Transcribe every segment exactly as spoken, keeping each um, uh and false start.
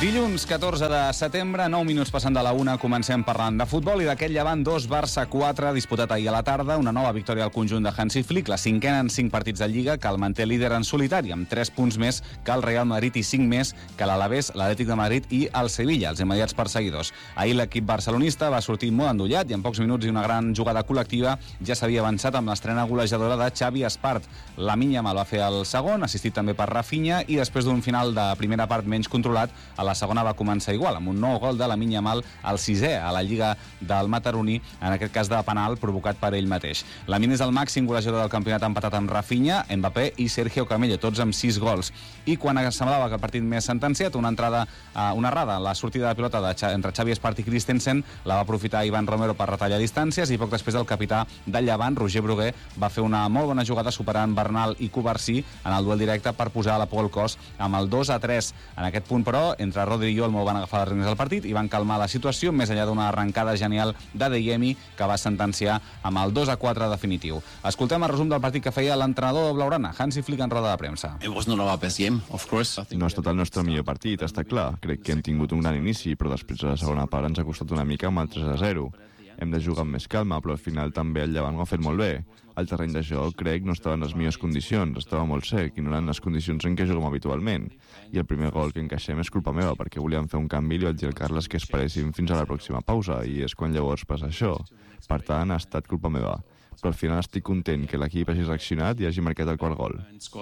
Dilluns catorze de setembre, nou minuts passant de la una, comencem parlant de futbol i d'aquest Llevant dos, Barça quatre, disputat ahir a la tarda, una nova victòria al conjunt de Hansi Flick, la cinquena en cinc partits de Lliga, que el manté líder en solitari, amb tres punts més que el Real Madrid i cinc més que l'Alavés, l'Atlètic de Madrid i el Sevilla, els immediats perseguidors. Ahir l'equip barcelonista va sortir molt endollat i en pocs minuts i una gran jugada col·lectiva ja s'havia avançat amb l'estrena golejadora de Xavi Espart. Lamine Yamal va fer el segon, assistit també per Rafinha, i després d'un final de primera part menys controlat, a la segona va començar igual, amb un nou gol de Lamine Yamal, el sisè a la Lliga del Mataroní, en aquest cas de penal provocat per ell mateix. Lamine és el màxim golejador del campionat, empatat amb Rafinha, Mbappé i Sergio Camello, tots amb sis gols. I quan semblava que el partit més sentenciat, una entrada, una errada, la sortida de pilota de, entre Xavi Espart i Christensen, la va aprofitar Ivan Romero per retallar distàncies i poc després el capità del Llevant, Roger Brugué, va fer una molt bona jugada superant Bernal i Covarsí en el duel directe per posar la por al cos amb el dos a tres. En aquest punt, però, entre Rodri i Olmo van agafar les regnes del partit i van calmar la situació, més enllà d'una arrencada genial de Deyemi, que va sentenciar amb el dos a quatre definitiu. Escoltem el resum del partit que feia l'entrenador blaugrana, Hansi Flick, en roda de premsa. No ha estat el nostre millor partit, està clar. Crec que hem tingut un gran inici, però després de la segona part ens ha costat una mica amb el tres a zero. Hem de jugar amb més calma, però al final també el Llevant ho ha fet molt bé. El terreny de joc, crec, no estava en les millors condicions, estava molt sec i no eren les condicions en què juguem habitualment. I el primer gol que encaixem és culpa meva, perquè volíem fer un canvi i li vaig dir al Carles que esperéssim fins a la pròxima pausa, i és quan llavors passa això. Per tant, ha estat culpa meva. Però al final estic content que l'equip hagi reaccionat i hagi marcat el quart gol.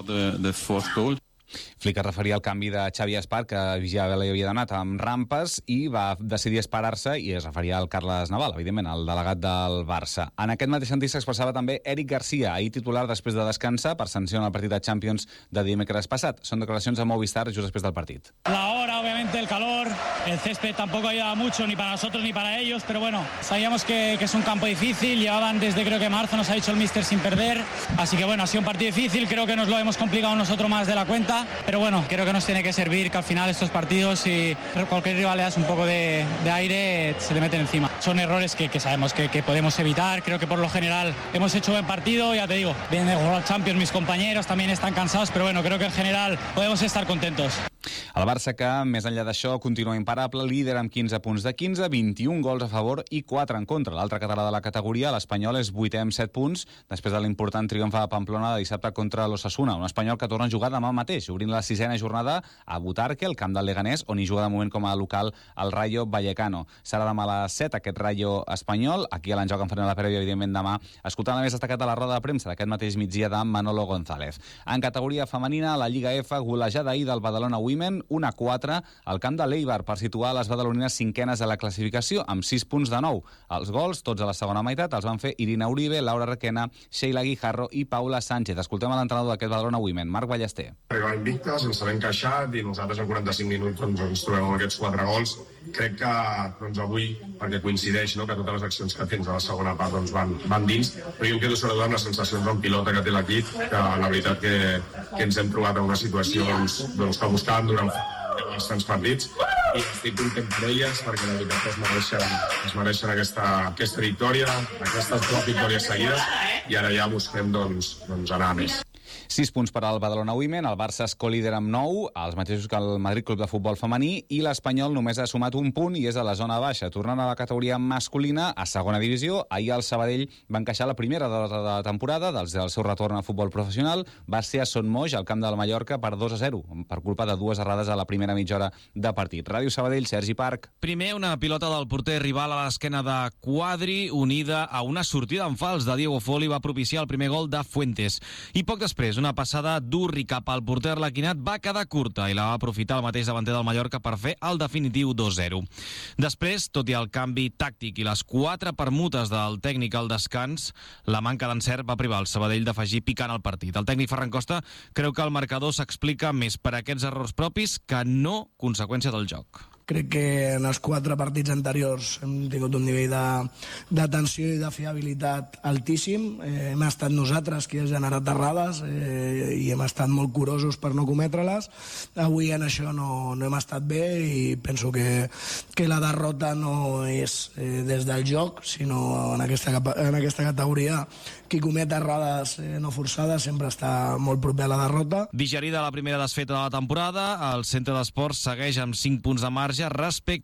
Flick es referia al canvi de Xavi Espart, que ja li havia donat amb rampes, i va decidir esperar-se, i es referia al Carles Naval, evidentment, el delegat del Barça. En aquest mateix sentit s'expressava també Eric Garcia, ahir titular després de descansar per sanció en el partit de Champions de dimecres passat. Són declaracions a Movistar just després del partit. La hora, obviamente, el calor, el césped tampoco ayuda mucho ni para nosotros ni para ellos, pero bueno, sabíamos que, que es un campo difícil, llevaban desde creo que marzo, nos ha dicho el míster, sin perder, así que bueno, ha sido un partido difícil, creo que nos lo hemos complicado nosotros más de la cuenta. Pero bueno, creo que nos tiene que servir que al final estos partidos, si cualquier rival le das un poco de, de aire, se le meten encima. Son errores que, que sabemos que, que podemos evitar. Creo que por lo general hemos hecho buen partido, ya te digo, vienen de jugar al Champions, mis compañeros también están cansados, pero bueno, creo que en general podemos estar contentos. El Barça, que més enllà d'això continua imparable, líder amb quinze punts de quinze, vint-i-un gols a favor i quatre en contra. L'altre català de la categoria, l'Espanyol, és vuitè amb set punts després de l'important triomf a Pamplona de dissabte contra l'Osasuna, un Espanyol que torna a jugar demà mateix, obrint la sisena jornada a Butarque, el camp del Leganés, on hi juga de moment com a local el Rayo Vallecano. Serà demà a les set aquest Rayo espanyol, aquí a l'enjoc en farem la prèvia, evidentment, demà, escoltant la més destacat de la roda de premsa d'aquest mateix migdia de Manolo González. En categoria femenina, la Lliga F, golejada ahir del Badalona Women, un a quatre al camp de l'Eibar per situar les badalonines cinquenes a la classificació amb sis punts de nou. Els gols, tots a la segona meitat, els van fer Irina Uribe, Laura Requena, Sheila Guijarro i Paula Sánchez. Escoltem a l'entrenador d'aquest Badalona Women, Marc Ballester. Arribar invicta, sense haver encaixat, i nosaltres en quaranta-cinc minuts doncs, ens trobem amb aquests quatre gols. Crec que doncs, avui, perquè coincideix, no?, que totes les accions que tens a la segona part doncs, van, van dins, però jo em quedo sobretot amb les sensacions en pilota que té l'equip, que la veritat que, que ens hem trobat en una situació doncs, doncs, que buscàvem durant bastants partits, i estic content per elles perquè la veritat es mereixen, es mereixen aquesta, aquesta victòria, aquestes dues victòries seguides, i ara ja busquem doncs, doncs anar a més. sis punts per al Badalona Women, el Barça és co-líder amb nou, els mateixos que el Madrid Club de Futbol Femení, i l'Espanyol només ha sumat un punt i és a la zona baixa. Tornant a la categoria masculina, a segona divisió, ahir el Sabadell va encaixar la primera de la temporada dels del seu retorn al futbol professional, va ser a Son Moix, al camp del Mallorca, per dos a zero, per culpa de dues errades a la primera mitja hora de partit. Ràdio Sabadell, Sergi Parc. Primer, una pilota del porter rival a l'esquena de Quadri, unida a una sortida en fals de Diego Foli, va propiciar el primer gol de Fuentes. I poc després, una passada d'Urri cap al porter Laquinat va quedar curta i la va aprofitar el mateix davanter del Mallorca per fer el definitiu dos a zero. Després, tot i el canvi tàctic i les quatre permutes del tècnic al descans, la manca d'encert va privar el Sabadell d'afegir picant al partit. El tècnic Ferran Costa creu que el marcador s'explica més per aquests errors propis que no conseqüència del joc. Crec que en els quatre partits anteriors hem tingut un nivell de, de tensió i de fiabilitat altíssim. Eh, hem estat nosaltres qui ha generat errades eh, i hem estat molt curosos per no cometre-les. Avui en això no, no hem estat bé i penso que, que la derrota no és eh, des del joc, sinó en aquesta, en aquesta categoria qui comet errades eh, no forçades sempre està molt proper a la derrota. Digerida la primera desfeta de la temporada, el centre d'esports segueix amb cinc punts de marge respecte